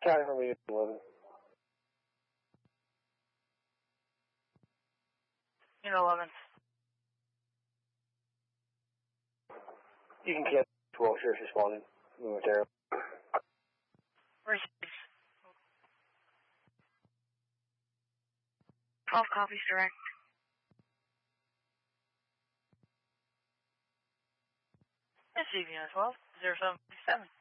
California 11. Unit 11. You can get 12 shares responding. There. Receives. 12 copies direct. Receive Unit 12, 0757.